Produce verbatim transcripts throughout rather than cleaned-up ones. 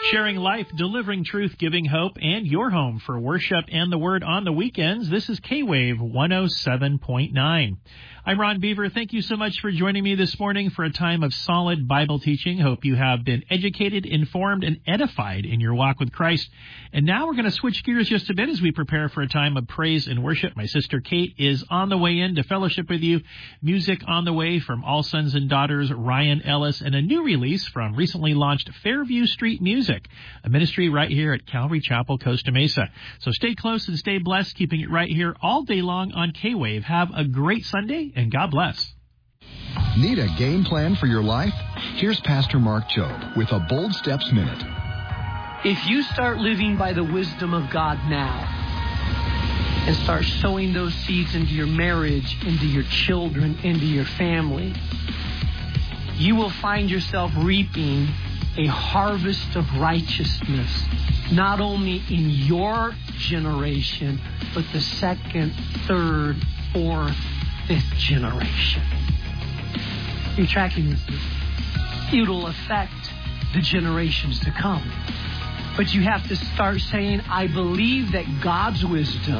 Sharing life, delivering truth, giving hope, and your home for worship and the Word on the weekends. This is K-Wave one oh seven point nine. I'm Ron Beaver. Thank you so much for joining me this morning for a time of solid Bible teaching. Hope you have been educated, informed, and edified in your walk with Christ. And now we're going to switch gears just a bit as we prepare for a time of praise and worship. My sister Kate is on the way in to fellowship with you. Music on the way from All Sons and Daughters, Ryan Ellis, and a new release from recently launched Fairview Street Music, a ministry right here at Calvary Chapel, Costa Mesa. So stay close and stay blessed, keeping it right here all day long on K-Wave. Have a great Sunday, and God bless. Need a game plan for your life? Here's Pastor Mark Jobe with a Bold Steps Minute. If you start living by the wisdom of God now and start sowing those seeds into your marriage, into your children, into your family, you will find yourself reaping a harvest of righteousness, not only in your generation, but the second, third, fourth, fifth generation. You're tracking with me. It'll affect the generations to come. But you have to start saying, I believe that God's wisdom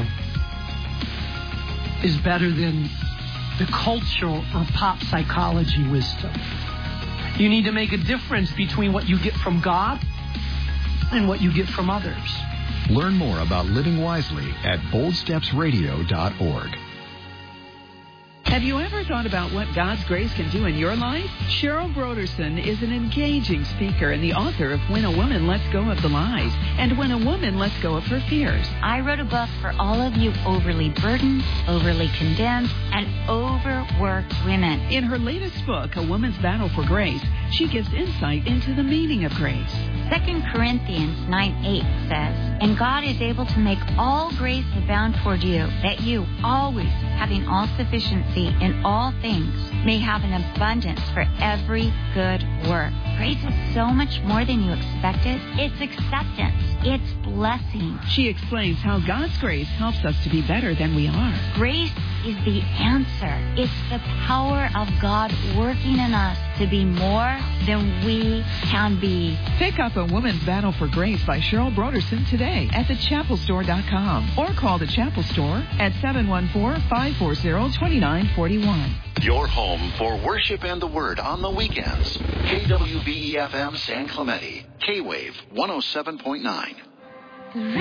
is better than the cultural or pop psychology wisdom. You need to make a difference between what you get from God and what you get from others. Learn more about living wisely at bold steps radio dot org. Have you ever thought about what God's grace can do in your life? Cheryl Broderson is an engaging speaker and the author of When a Woman Lets Go of the Lies and When a Woman Lets Go of Her Fears. I wrote a book for all of you overly burdened, overly condemned, and overworked women. In her latest book, A Woman's Battle for Grace, she gives insight into the meaning of grace. Second Corinthians nine eight says, And God is able to make all grace abound toward you, that you, always having all sufficiency in all things, may have an abundance for every good work. Grace is so much more than you expected. It's acceptance. It's blessing. She explains how God's grace helps us to be better than we are. Grace is the answer. It's the power of God working in us to be more than we can be. Pick up A Woman's Battle for Grace by Cheryl Broderson today at the chapel store dot com or call the Chapel Store at seven one four, five four zero, two nine four one. Your home for worship and the Word on the weekends. K W B E F M San Clemente. K-Wave one oh seven point nine.